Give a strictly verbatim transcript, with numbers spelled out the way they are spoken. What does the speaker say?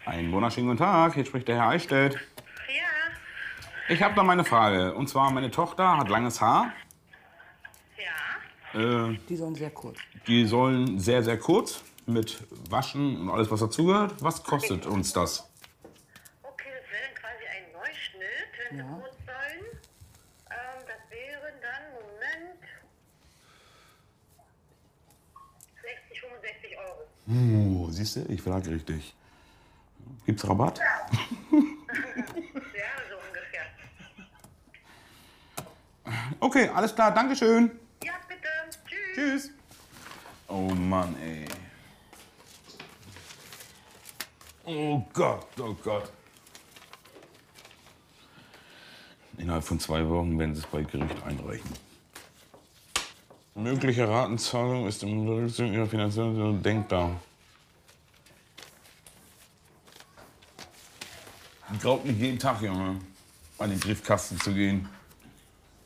Einen wunderschönen guten Tag, hier spricht der Herr Eichstädt. Ja. Ich habe da meine Frage. Und zwar, meine Tochter hat langes Haar. Ja. Äh, Die sollen sehr kurz. die sollen sehr, sehr kurz mit Waschen und alles, was dazugehört. Was kostet uns das? Okay, das wäre dann quasi ein Neuschnitt, wenn Ja. Sie kurz sollen. Ähm, das wären dann, Moment, sechzig, fünfundsechzig Euro. Uh, siehst du, ich frage richtig. Gibt's Rabatt? Ja, so ungefähr. Okay, alles klar, Dankeschön. Ja, bitte. Tschüss. Tschüss. Oh Mann, ey. Oh Gott, oh Gott. Innerhalb von zwei Wochen werden sie es bei Gericht einreichen. Mögliche Ratenzahlung ist im Rückzug ihrer finanziellen denkbar. Ich glaube nicht jeden Tag, Junge, an den Briefkasten zu gehen.